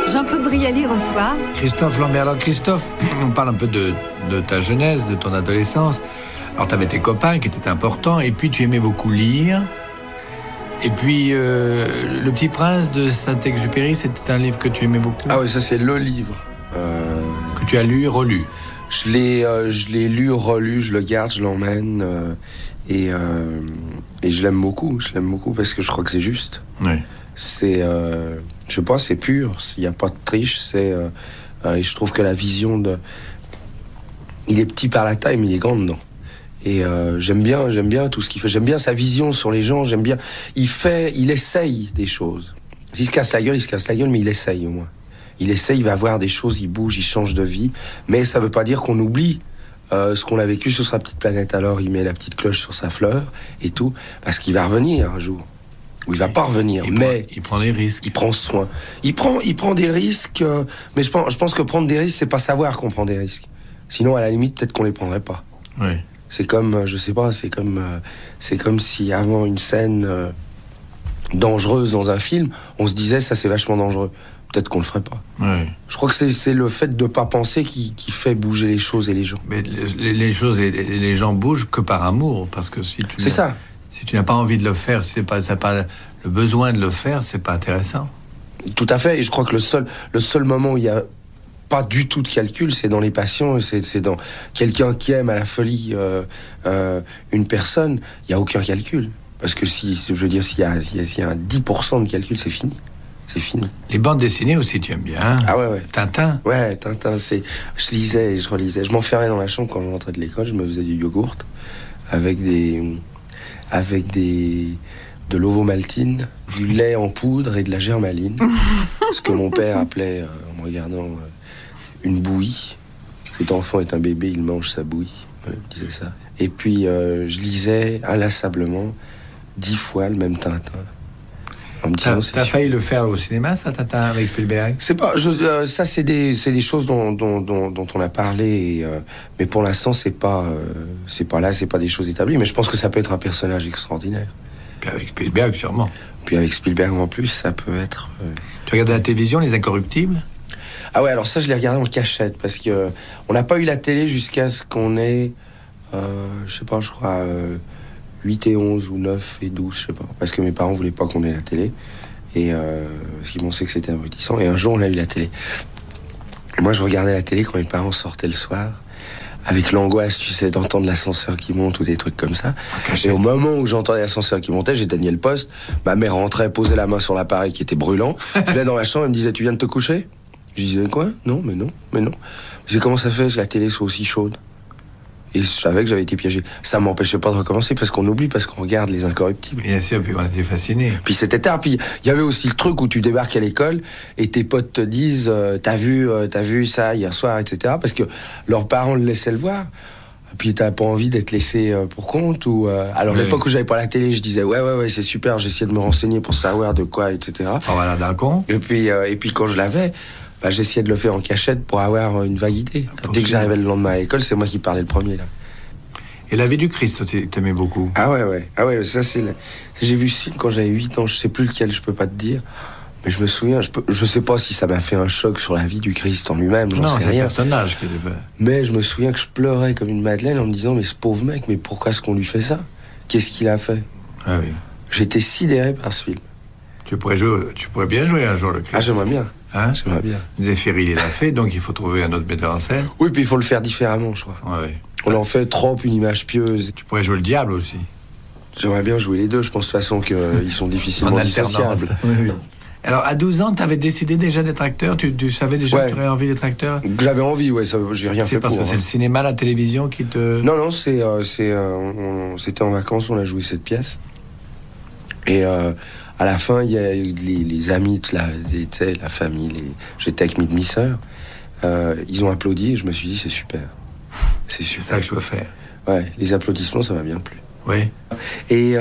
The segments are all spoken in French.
Jean-Claude Brialy reçoit Christophe Lambert. Alors Christophe, on parle un peu de ta jeunesse, de ton adolescence. Alors tu avais tes copains qui étaient importants, et puis tu aimais beaucoup lire. Et puis Le Petit Prince de Saint-Exupéry, c'était un livre que tu aimais beaucoup. Ah oui, ça c'est le livre. Que tu as lu et relu. Je l'ai lu, relu, je le garde, je l'emmène. Et je l'aime beaucoup parce que je crois que c'est juste. Oui. C'est, je sais pas, c'est pur. Il n'y a pas de triche. Et je trouve que la vision de, il est petit par la taille, mais il est grand dedans. Et j'aime bien tout ce qu'il fait. J'aime bien sa vision sur les gens. J'aime bien. Il essaye des choses. S'il se casse la gueule, mais il essaye au moins. Il essaye, il va voir des choses, il bouge, il change de vie. Mais ça veut pas dire qu'on oublie ce qu'on a vécu sur sa petite planète. Alors il met la petite cloche sur sa fleur et tout, parce qu'il va revenir un jour. Ou il va pas revenir, mais il prend des risques. Il prend soin. Il prend des risques, mais je pense que prendre des risques, c'est pas savoir qu'on prend des risques. Sinon, à la limite, peut-être qu'on les prendrait pas. Oui. C'est comme, je sais pas, c'est comme si avant une scène dangereuse dans un film, on se disait ça c'est vachement dangereux. Peut-être qu'on le ferait pas. Oui. Je crois que c'est le fait de pas penser qui fait bouger les choses et les gens. Mais les choses et les gens bougent que par amour, parce que si tu n'as pas envie de le faire, si t'as pas le besoin de le faire, c'est pas intéressant. Tout à fait. Et je crois que le seul moment où il y a pas du tout de calcul, c'est dans les passions, c'est dans quelqu'un qui aime à la folie une personne. Il y a aucun calcul, parce que s'il y a un 10% de calcul, c'est fini. C'est fini. Les bandes dessinées aussi, tu aimes bien. Hein? Ah ouais. Tintin. Ouais, Tintin, je lisais et je relisais. Je m'enfermais dans ma chambre quand je rentrais de l'école, je me faisais du yogourt avec de l'ovomaltine, du lait en poudre et de la germaline. Ce que mon père appelait, en me regardant, une bouillie. Cet enfant est un bébé, il mange sa bouillie. Ouais, il disait ça. Et puis, je lisais inlassablement 10 fois le même Tintin. T'as failli le faire au cinéma, ça, Tintin, avec Spielberg? C'est pas, ça c'est des choses dont on a parlé, mais pour l'instant c'est pas des choses établies. Mais je pense que ça peut être un personnage extraordinaire. Puis avec Spielberg, sûrement. Puis avec Spielberg en plus, ça peut être. Tu regardais la télévision, Les Incorruptibles? Ah ouais, alors ça je l'ai regardé en cachette parce que on n'a pas eu la télé jusqu'à ce qu'on ait, je sais pas, je crois. 8 et 11 ou 9 et 12, je sais pas. Parce que mes parents voulaient pas qu'on ait la télé. Et parce qu'ils pensaient que c'était abrutissant. Et un jour, on a eu la télé. Et moi, je regardais la télé quand mes parents sortaient le soir. Avec l'angoisse, tu sais, d'entendre l'ascenseur qui monte ou des trucs comme ça. Et au moment où j'entendais l'ascenseur qui montait, j'éteignais le poste. Ma mère rentrait, posait la main sur l'appareil qui était brûlant. Puis là, dans la chambre, elle me disait, tu viens de te coucher? Je disais, quoi? Non. Je disais, comment ça fait que la télé soit aussi chaude? Et je savais que j'avais été piégé. Ça m'empêchait pas de recommencer parce qu'on oublie, parce qu'on regarde Les Incorruptibles. Bien sûr, puis on était fascinés. Puis c'était tard. Puis il y avait aussi le truc où tu débarques à l'école et tes potes te disent t'as vu ça hier soir, etc. Parce que leurs parents le laissaient le voir. Puis t'as pas envie d'être laissé pour compte ou alors oui. L'époque où j'avais pas la télé, je disais ouais c'est super, j'essayais de me renseigner pour savoir de quoi, etc. Oh, voilà, d'un con. Et puis quand je l'avais, j'essayais de le faire en cachette pour avoir une vague idée. Dès que j'arrivais le lendemain à l'école, c'est moi qui parlais le premier, là. Et La Vie du Christ, t'aimais beaucoup? Ah ouais, ça j'ai vu ce film quand j'avais 8 ans, je sais plus lequel, je peux pas te dire. Mais je me souviens, je sais pas si ça m'a fait un choc sur la vie du Christ en lui-même, j'en sais rien. Non, c'est le personnage qui était... Mais je me souviens que je pleurais comme une madeleine en me disant, mais ce pauvre mec, mais pourquoi est-ce qu'on lui fait ça? Qu'est-ce qu'il a fait? Ah oui. J'étais sidéré par ce film. Tu pourrais bien jouer un jour le Christ. Ah, j'aimerais bien. Hein? J'aimerais bien. Zéphiril, il l'a fait, donc il faut trouver un autre metteur en scène. Oui, puis il faut le faire différemment, je crois. Ouais. On en fait trop une image pieuse. Tu pourrais jouer le diable aussi. J'aimerais bien jouer les deux, je pense de toute façon qu'ils sont difficilement dissociables. Oui. Alors, à 12 ans, tu avais décidé déjà d'être acteur? Tu savais déjà que tu aurais envie d'être acteur? J'avais envie, ouais, ça, j'ai rien fait pour. C'est parce que c'est le cinéma, la télévision qui te... Non, c'était en vacances, on a joué cette pièce. Et à la fin, il y a eu les amis, la famille, j'étais avec mes demi-sœurs. Ils ont applaudi et je me suis dit, c'est super. C'est super. C'est ça que je veux faire. Ouais, les applaudissements, ça m'a bien plu. Oui. Mais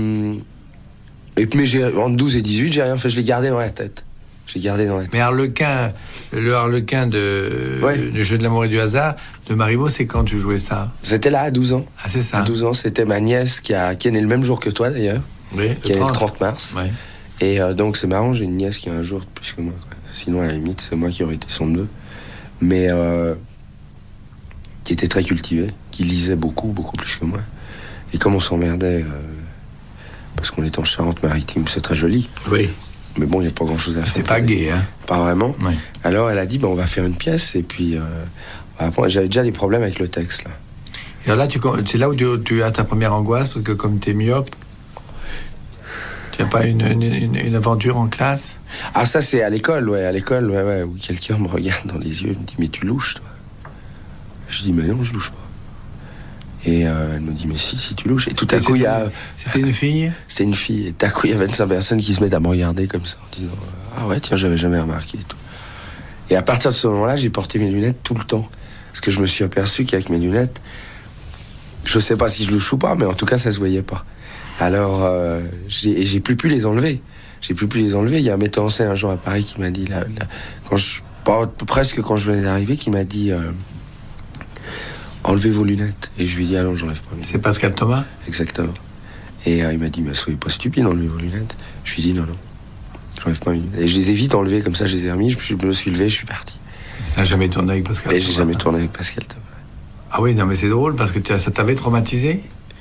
entre 12 et 18, j'ai rien fait, je l'ai gardé dans la tête. Mais Harlequin, le Harlequin du jeu de l'amour et du hasard de Marivaux, c'est quand tu jouais ça? C'était là, à 12 ans. Ah, c'est ça. À 12 ans, c'était ma nièce qui est née le même jour que toi, d'ailleurs. Oui, qui est née le 30 mars. Oui. Et donc c'est marrant, j'ai une nièce qui a un jour de plus que moi, quoi. Sinon à la limite c'est moi qui aurais été son neveu, mais qui était très cultivé, qui lisait beaucoup plus que moi. Et comme on s'emmerdait, parce qu'on est en Charente-Maritime, c'est très joli. Oui. Mais bon, il n'y a pas grand-chose à faire. C'est pas gai, hein. Pas vraiment. Oui. Alors elle a dit, on va faire une pièce, et puis après, j'avais déjà des problèmes avec le texte, là. Et alors là, c'est là où tu as ta première angoisse, parce que comme tu es myope, tu n'as pas une aventure en classe? Ah, ça c'est à l'école, ouais, où quelqu'un me regarde dans les yeux et me dit, mais tu louches, toi? Je dis, mais non, je louche pas. Et elle me dit, mais si tu louches. Et tout à coup, il y a... C'était une fille? C'était une fille. Et tout à coup, il y a 25 personnes qui se mettent à me regarder comme ça, en disant, ah ouais, tiens, j'avais jamais remarqué et tout. Et à partir de ce moment-là, j'ai porté mes lunettes tout le temps. Parce que je me suis aperçu qu'avec mes lunettes, je sais pas si je louche ou pas, mais en tout cas, ça se voyait pas. Alors, j'ai plus pu les enlever. Il y a un metteur en scène un jour à Paris qui m'a dit, presque quand je venais d'arriver, qui m'a dit, enlevez vos lunettes. Et je lui ai dit, ah non, j'enlève pas mes lunettes. C'est Pascal Thomas? Exactement. Et il m'a dit, mais soyez pas stupide, enlevez vos lunettes. Je lui ai dit, non, j'enlève pas mes lunettes. Et je les ai vite enlevées, comme ça, je les ai remis, je me suis levé, je suis parti. Tu n'as jamais tourné avec Pascal Thomas? Et j'ai jamais tourné avec Pascal Thomas. Ah oui, non, mais c'est drôle, parce que ça t'avait traumatisé?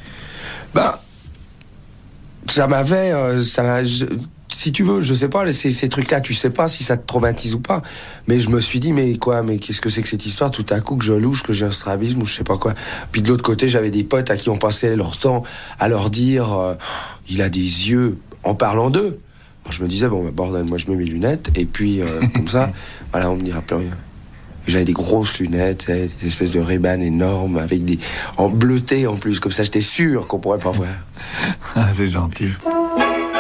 Ça m'avait... si tu veux, je sais pas, ces trucs-là, tu sais pas si ça te traumatise ou pas. Mais je me suis dit, mais qu'est-ce que c'est que cette histoire? Tout à coup, que je louche, que j'ai un strabisme ou je sais pas quoi. Puis de l'autre côté, j'avais des potes à qui on passait leur temps à leur dire, il a des yeux, en parlant d'eux. Alors je me disais, bordel, moi je mets mes lunettes, et puis comme ça, voilà, on me dira plus rien. J'avais des grosses lunettes, des espèces de Ray-Ban énormes, en bleuté en plus, comme ça j'étais sûr qu'on pourrait pas voir. Ah, c'est gentil.